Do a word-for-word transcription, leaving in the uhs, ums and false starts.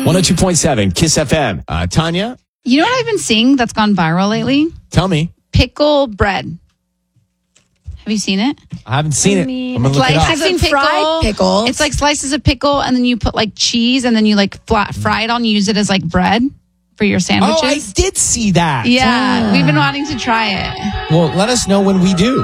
one oh two point seven Kiss F M. Uh, Tanya, You know what I've been seeing that's gone viral lately? tell me. Pickle bread. Have you seen it? I haven't seen I it. mean, I'm going to look it Slices up. I've of seen pickle. fried pickles. It's like slices of pickle, and then you put like cheese, and then you like flat fry it on. You use it as like bread for your sandwiches. Oh, I did see that. Yeah, we've been wanting to try it. Well, let us know when we do.